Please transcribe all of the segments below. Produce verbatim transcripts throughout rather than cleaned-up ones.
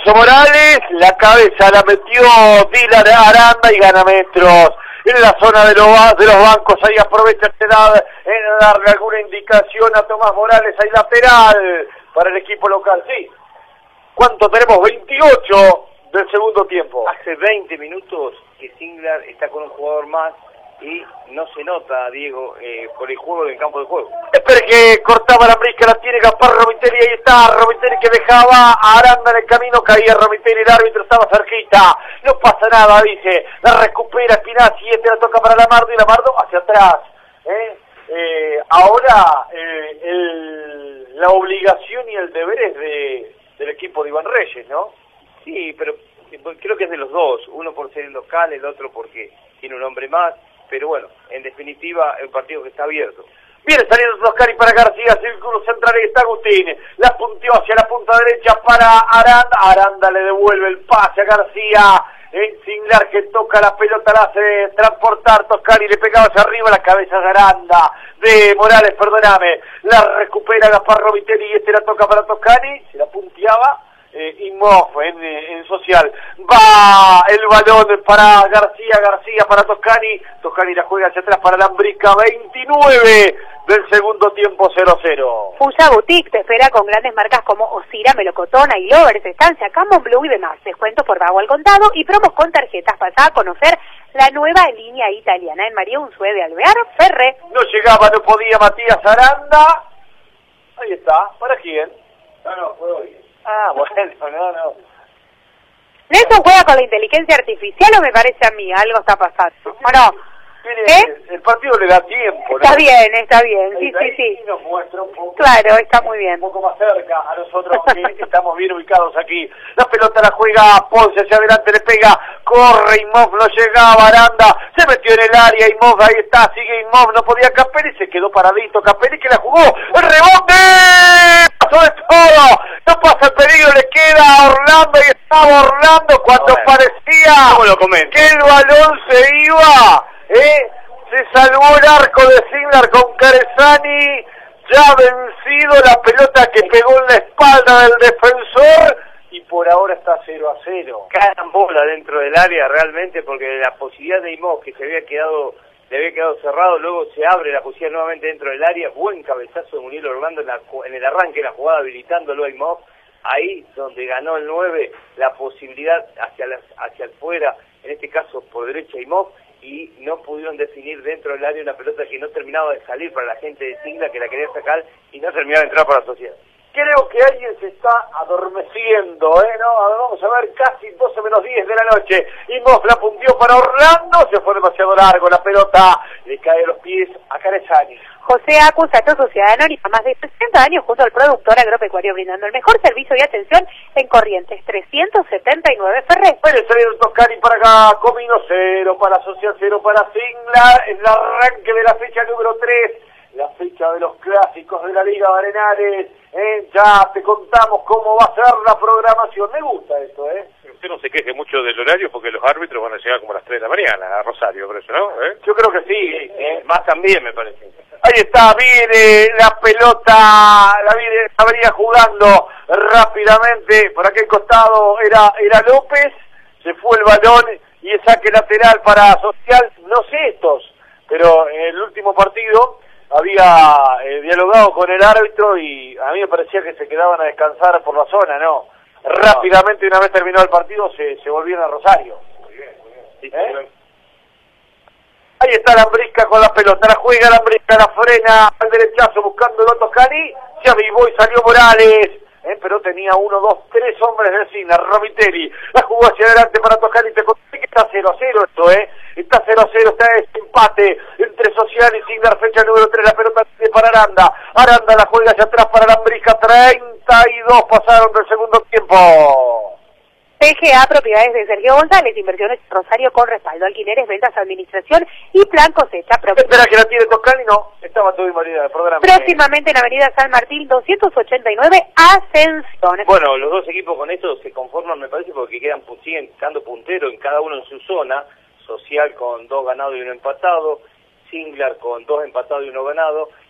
Nacho Morales, la cabeza la metió Dylan Aranda y gana metros. En la zona de los, de los bancos, ahí aprovecha esta edad en darle alguna indicación a Tomás Morales, ahí lateral para el equipo local. Sí, ¿cuánto tenemos? veintiocho del segundo tiempo. Hace veinte minutos que Singlar está con un jugador más y no se nota, Diego, eh, por el juego del campo de juego. Espere que cortaba la brisca, la tiene Gaspar Romitelli, ahí está, Romitelli que dejaba a Aranda en el camino, caía Romitelli, el árbitro estaba cerquita, no pasa nada, dice, la recupera Spinazzi, y este la toca para Lamardo, y Lamardo hacia atrás, ¿eh? Eh, ahora eh, el, la obligación y el deber es de, del equipo de Iván Reyes, ¿no? Sí, pero creo que es de los dos, uno por ser el local, el otro porque tiene un hombre más. Pero bueno, en definitiva, el partido que está abierto. Viene saliendo Toscani para García, círculo central, y está Agustín. La punteó hacia la punta derecha para Aranda. Aranda le devuelve el pase a García. En Singlar que toca la pelota, la hace transportar Toscani, le pegaba hacia arriba la cabeza de Aranda. De Morales, perdóname. La recupera Gaspar Romitelli y este la toca para Toscani. Se la punteaba. Eh, Imhoff en, en social, va el balón para García, García para Toscani, Toscani la juega hacia atrás para Lambrica, veintinueve del segundo tiempo, cero cero. Fuya Boutique te espera con grandes marcas como Osira, Melocotona y Lovers, Estancia, Camon Blue y demás, descuentos por pago al contado y promos con tarjetas. Pasá a conocer la nueva línea italiana en María Unzué de Alvear, Ferré. No llegaba, no podía Matías Aranda, ahí está, ¿para quién? No, no, fue hoy. Ah, bueno, no, no. ¿Nelson juega con la inteligencia artificial o me parece a mí? Algo está pasando. ¿O no? Mire, ¿Eh? el partido le da tiempo, ¿no? Está bien, está bien, sí, Ahí, sí, sí. Nos muestra un poco, Claro, está muy bien. un poco más cerca a nosotros que estamos bien ubicados aquí. La pelota la juega Ponce hacia adelante, le pega, corre Imhoff, no llegaba Aranda, se metió en el área Imhoff, ahí está, sigue Imhoff, no podía Capelli, se quedó paradito Capelli que la jugó, el rebote, pasó de todo, no pasa el peligro, le queda a Orlando y estaba Orlando cuando bueno, parecía ¿cómo lo comento? que el balón se iba, ¿eh? Se salvó el arco de Singlar con Caresani, ya vencido, la pelota que pegó en la espalda del defensor y por ahora está cero a cero. Carambola dentro del área realmente, porque la posibilidad de Imhoff que se había quedado, le había quedado cerrado, luego se abre la posibilidad nuevamente dentro del área, buen cabezazo de Muriel Orlando en, la, en el arranque de la jugada habilitándolo a Imhoff, ahí donde ganó el nueve, la posibilidad hacia, la, hacia afuera, en este caso por derecha Imhoff, y no pudieron definir dentro del área una pelota que no terminaba de salir para la gente de Singlar que la quería sacar y no terminaba de entrar para la sociedad. Creo que alguien se está adormeciendo, ¿eh? ¿No? A ver, vamos a ver, casi doce menos diez de la noche. Imhoff la puntió para Orlando, se fue demasiado largo la pelota, le cae a los pies a Caresani. José Acu, Sato Sociedad Anónima, más de sesenta años junto al productor agropecuario, brindando el mejor servicio y atención en Corrientes, trescientos setenta y nueve Ferré. Puede salir el Toscani para acá, Comino cero, para Social cero, para Singlar, el arranque de la fecha número tres, la fecha de los clásicos de la Liga Arenales, ¿eh? Ya te contamos cómo va a ser la programación, me gusta esto, ¿eh? Usted no se queje mucho del horario porque los árbitros van a llegar como a las tres de la mañana a Rosario, por eso, ¿no? ¿Eh? Yo creo que sí, Sí, ¿eh? más también me parece. Ahí está, viene la pelota, la viene, la venía jugando rápidamente, por aquel costado era, era López, se fue el balón y el saque lateral para Social, no sé estos, pero en el último partido había eh, dialogado con el árbitro y a mí me parecía que se quedaban a descansar por la zona, ¿no? Rápidamente, una vez terminado el partido, se, se volvieron a Rosario. Muy bien, muy bien. Sí, ¿Eh? Ahí está Lambrica con la pelota, la juega Lambrica, la frena al derechazo buscando el Toscani, se avivó y salió Morales, ¿eh? Pero tenía uno, dos, tres hombres de Singlar, Romitelli, la jugó hacia adelante para Toscani, te conté que está cero a cero esto, ¿eh? Está cero a cero, está este empate entre Social y Singlar, fecha número tres, la pelota para Aranda, Aranda la juega hacia atrás para Lambrica, treinta y dos pasaron del segundo tiempo. P G A Propiedades de Sergio González, inversiones Rosario con respaldo, alquileres, ventas, administración y plan cosecha. Espera que la tiene Toscani, no, estaba todo invalidado el programa. Próximamente en Avenida San Martín doscientos ochenta y nueve, Ascensión. Bueno, los dos equipos con esto se conforman, me parece, porque quedan siguen quedando punteros en cada uno en su zona. Social con dos ganados y uno empatado, Singlar con dos empatados y uno ganado,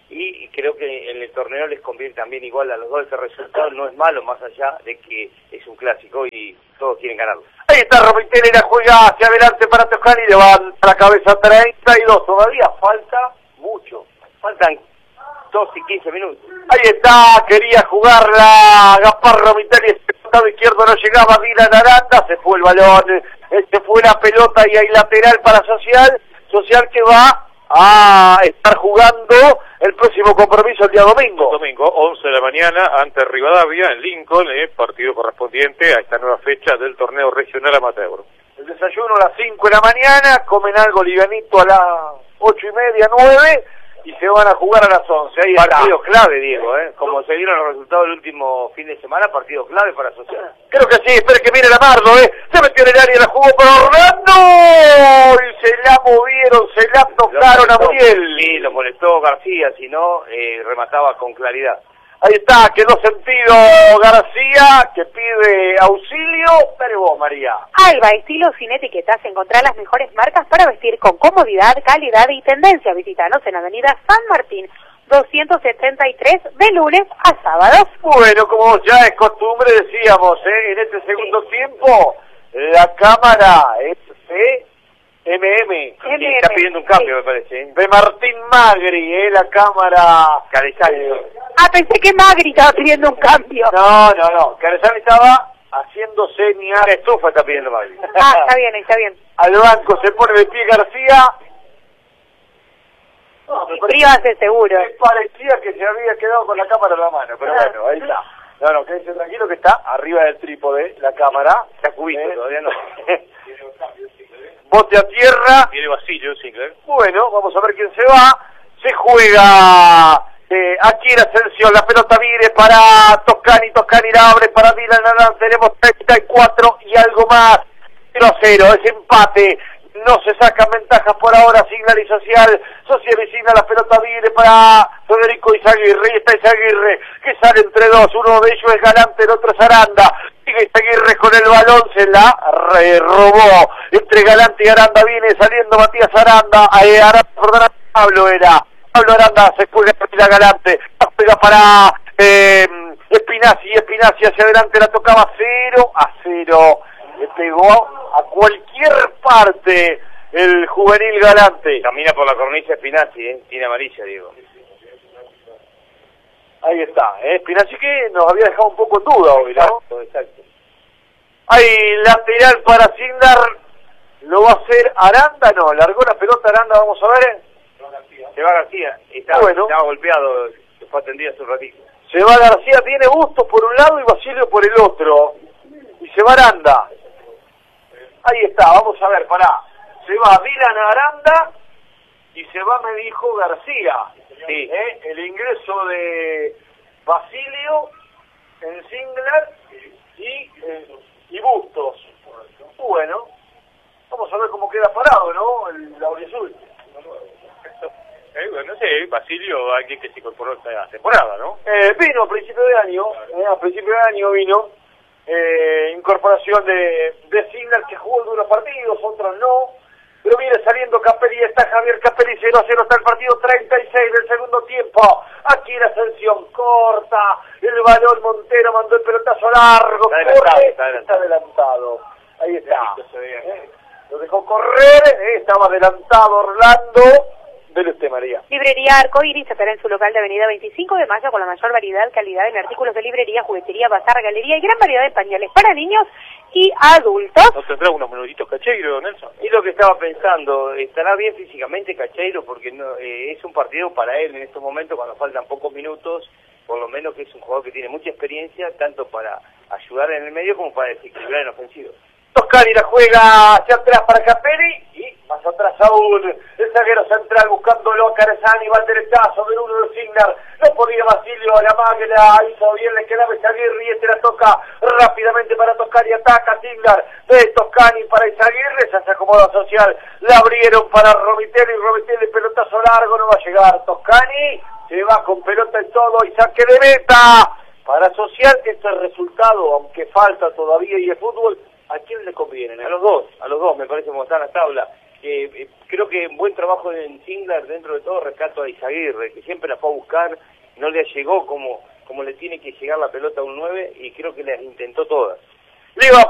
y creo que en el torneo les conviene también igual a los dos, ese resultado no es malo, más allá de que es un clásico y todos quieren ganarlo. Ahí está Romitelli, la juega hacia adelante para Toscani, levanta la cabeza treinta y dos, todavía falta mucho. Faltan dos y quince minutos. Ahí está, quería jugarla Gaspar Romitelli, el costado izquierdo no llegaba, Dylan Aranda, se fue el balón, se fue la pelota y hay lateral para Social, Social que va a estar jugando el próximo compromiso el día domingo. Domingo, once de la mañana, ante Rivadavia, en Lincoln, eh, partido correspondiente a esta nueva fecha del torneo regional amateur. El desayuno a las cinco de la mañana, comen algo livianito a las ocho y media, nueve, y se van a jugar a las once. Ahí Partido está. clave, Diego, ¿eh? Como se dieron los resultados del último fin de semana, partido clave para Social. Creo que sí, espere que viene Lamardo, ¿eh? Se metió en el área, la jugó para Orlando, y se la movieron, se la tocaron a Muriel. Sí, lo molestó García, si no, eh, remataba con claridad. Ahí está, quedó sentido García, que pide auxilio. Pero vos, María. Alba, estilo sin etiquetas, encontrar las mejores marcas para vestir con comodidad, calidad y tendencia. Visítanos en Avenida San Martín, doscientos setenta y tres, de lunes a sábados. Bueno, como ya es costumbre, decíamos, ¿eh? En este segundo tiempo, la cámara es de M M. Sí, está pidiendo un cambio, me parece. ¿eh? De Martín Magri, ¿eh? La cámara... Carezani. Eh, Ah, pensé que Magri estaba pidiendo un cambio. no, no, no. Carezani estaba haciendo señas. La estufa está pidiendo Magri. Ah, está bien, está bien. Al banco se pone de pie García. No, me parecía, Inscríbase seguro. me parecía que se había quedado con la cámara en la mano, pero bueno, ahí está. No, no, quédese tranquilo que está arriba del trípode, la cámara. Está cubito, ¿Eh? todavía no. Bote a tierra. Viene Basilio, Sinclair. Bueno, vamos a ver quién se va. Se juega eh, aquí en Ascensión. La pelota viene para Toscani. Toscani la abre para Dylan Aranda. Tenemos treinta y cuatro y algo más. cero a cero, es empate. No se sacan ventajas por ahora. Sigla y Social. Social y Sigla, la pelota viene para Federico Izaguirre. Y está Izaguirre que sale entre dos. Uno de ellos es Galante, el otro es Aranda. Sigue Izaguirre con el balón. Se la re robó. Entre Galante y Aranda viene saliendo Matías Aranda. Eh, Aranda, perdón, Pablo era. Pablo Aranda se juega a Galante. La juega para eh, Espinazzi. Espinazzi hacia adelante la tocaba cero a cero. Le pegó a cualquier parte el juvenil Galante. Camina por la cornisa Spinazzi, ¿eh? Tiene amarilla, Diego. Ahí está, ¿eh? Spinazzi que nos había dejado un poco en duda hoy, ¿no? Exacto, exacto. Hay lateral para Sindar. ¿Lo va a hacer Aranda? No, largó la pelota Aranda, vamos a ver. Se va García, está, Bueno. estaba golpeado, fue atendido hace un ratito. Se va García, tiene Bustos por un lado y Basilio por el otro. Y se va Aranda. Ahí está, vamos a ver, pará. Se va Dylan Aranda y se va, me dijo, García. Sí. ¿Eh? El ingreso de Basilio en Singler y, eh, y Bustos. Bueno, vamos a ver cómo queda parado, ¿no? El Lauriazul. Eh, bueno, no sé, Basilio, alguien que se incorporó esta temporada, ¿no? Eh, vino a principio de año, eh, a principio de año vino. Eh, incorporación de, de Sigler, que jugó algunos partidos, otros no, pero viene saliendo Capelli, está Javier Capelli, cero a cero está el partido, treinta y seis del segundo tiempo, aquí la Ascensión corta, el balón Montero mandó el pelotazo largo, Está adelantado, corre, está adelantado. está adelantado, ahí está, Sí, se veía. eh, lo dejó correr, eh, estaba adelantado Orlando. Dele usted, María. Librería Arcoiris estará en su local de Avenida veinticinco de Mayo con la mayor variedad, calidad en artículos de librería, juguetería, bazar, galería y gran variedad de pañales para niños y adultos. ¿No tendrá unos minutitos Cacheiro, Nelson? Es lo que estaba pensando, estará bien físicamente Cacheiro porque no, eh, es un partido para él en estos momentos cuando faltan pocos minutos, por lo menos que es un jugador que tiene mucha experiencia, tanto para ayudar en el medio como para desequilibrar en ofensivo. Toscani la juega hacia atrás para Capelli y más atrás aún el zaguero central buscándolo a Carezani, va al derechazo del uno de Signar, no podía Basilio, la máquina hizo bien, le quedaba Izaguirre y este la toca rápidamente para Toscani, ataca Signar de Toscani para Izaguirre, se acomoda Social, la abrieron para Romitelli, Romitelli pelotazo largo, no va a llegar Toscani, se va con pelota y todo y saque de meta para Social. Este resultado, aunque falta todavía y el fútbol, ¿a quién le conviene? A los dos, a los dos, me parece como están las tablas. Eh, creo que un buen trabajo en Singlar, dentro de todo rescato a Izaguirre, que siempre la fue a buscar, no le llegó como, como le tiene que llegar la pelota a un nueve, y creo que las intentó todas. Le va